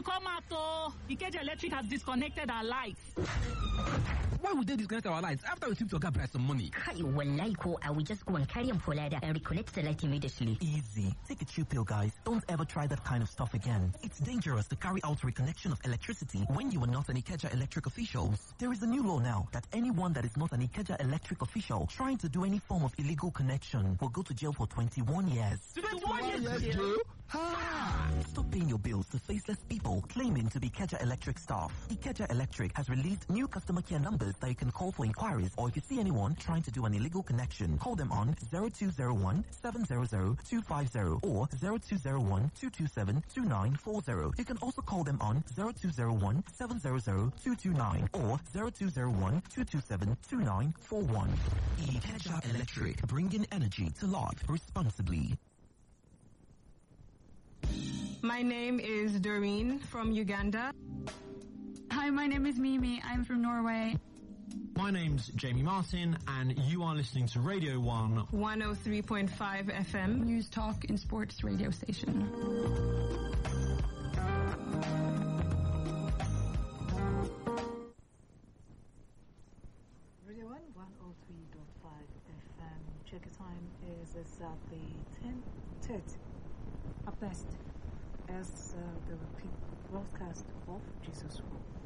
to come out, oh. Ikeja Electric has disconnected our lights. Why would they disconnect our lights after we tipped your guy some money? Kai, wallahi ko, I will just go and carry him for ladder and reconnect the light immediately. Easy. Take a chill pill, guys. Don't ever try that kind of stuff again. It's dangerous to carry out reconnection of electricity when you are not an Ikeja Electric official. There is a new law now that anyone that is not an Ikeja Electric official trying to do any form of illegal connection will go to jail for 21 years. 21 years jail? Stop paying your bills to faceless people claiming to be Ikeja Electric staff. Ikeja Electric has released new customer care numbers that you can call for inquiries, or if you see anyone trying to do an illegal connection, call them on 0201 700 250 or 0201 227 2940. You can also call them on 0201 700 229 or 0201 227 2941. Ikeja Electric, bringing energy to life responsibly. My name is Doreen from Uganda. Hi, my name is Mimi. I'm from Norway. My name's Jamie Martin, and you are listening to Radio 1 103.5 FM. News, talk, and sports radio station. Radio 1 103.5 FM. Check time is exactly 10:30. Up next is the repeat broadcast of Jesus Walk.